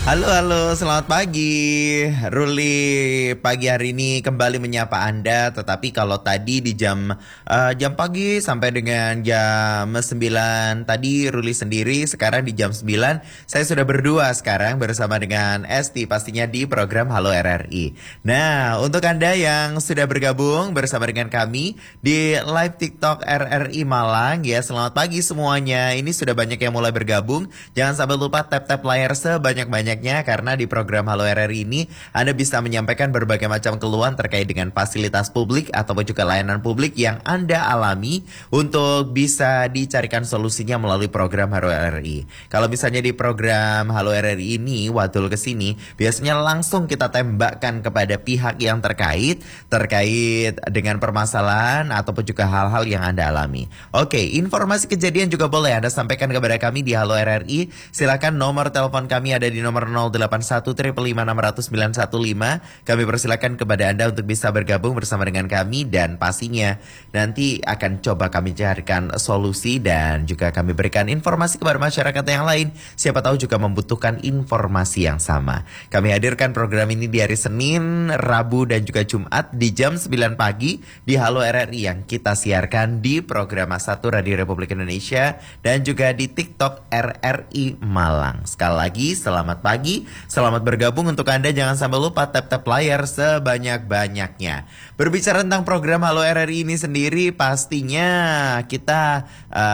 Halo, selamat pagi. Ruli pagi hari ini kembali menyapa Anda. Tetapi kalau tadi di jam pagi sampai dengan jam 9 tadi Ruli sendiri, sekarang di jam 9 saya sudah berdua sekarang bersama dengan Esti pastinya di program Halo RRI. Nah, untuk Anda yang sudah bergabung bersama dengan kami di live TikTok RRI Malang ya, selamat pagi semuanya. Ini sudah banyak yang mulai bergabung. Jangan sampai lupa tap-tap layar sebanyak-banyaknya karena di program Halo RRI ini Anda bisa menyampaikan berbagai macam keluhan terkait dengan fasilitas publik ataupun juga layanan publik yang Anda alami untuk bisa dicarikan solusinya melalui program Halo RRI. Kalau misalnya di program Halo RRI ini wadul ke sini, biasanya langsung kita tembakkan kepada pihak yang terkait dengan permasalahan ataupun juga hal-hal yang Anda alami. Oke, informasi kejadian juga boleh Anda sampaikan kepada kami di Halo RRI. Silakan nomor telepon kami ada di nomor 081 556 915. Kami persilakan kepada Anda untuk bisa bergabung bersama dengan kami dan pastinya nanti akan coba kami carikan solusi dan juga kami berikan informasi kepada masyarakat yang lain. Siapa tahu juga membutuhkan informasi yang sama. Kami hadirkan program ini di hari Senin, Rabu dan juga Jumat di jam 9 pagi di Halo RRI yang kita siarkan di program A1 Radio Republik Indonesia dan juga di TikTok RRI Malang. Sekali lagi selamat pagi, selamat bergabung. Untuk Anda jangan sampai lupa tap-tap layar sebanyak-banyaknya. Berbicara tentang program Halo RRI ini sendiri, pastinya kita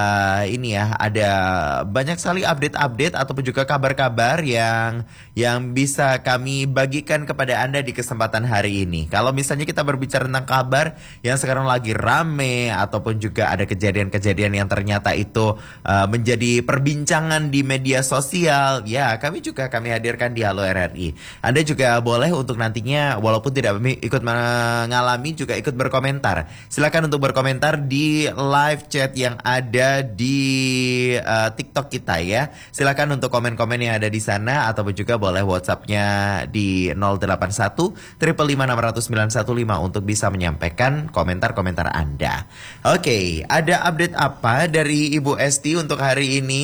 ada banyak sekali update-update ataupun juga kabar-kabar yang bisa kami bagikan kepada Anda di kesempatan hari ini. Kalau misalnya kita berbicara tentang kabar yang sekarang lagi rame ataupun juga ada kejadian-kejadian yang ternyata itu menjadi perbincangan di media sosial, ya kami hadirkan di Halo RRI. Anda juga boleh untuk nantinya walaupun tidak ikut mengalami juga ikut berkomentar. Silakan untuk berkomentar di live chat yang ada di TikTok kita ya. Silakan untuk komen-komen yang ada di sana ataupun juga boleh WhatsApp-nya di 081 556 915 untuk bisa menyampaikan komentar-komentar Anda. Oke, ada update apa dari Ibu Esti untuk hari ini?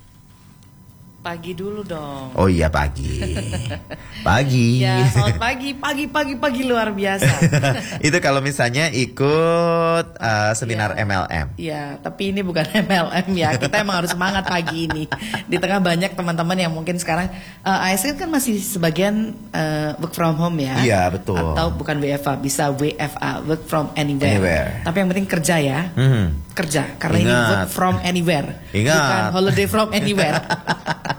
Pagi dulu dong. Oh iya pagi. Pagi. Ya, selamat pagi luar biasa. Itu kalau misalnya ikut seminar ya. MLM. Ya, tapi ini bukan MLM ya. Kita emang harus semangat pagi ini. Di tengah banyak teman-teman yang mungkin sekarang ASN kan masih sebagian work from home ya. Iya, betul. Atau bukan WFA, bisa WFA, work from anywhere. Tapi yang penting kerja ya. Kerja, karena ini work from anywhere. Ingat. Bukan holiday from anywhere.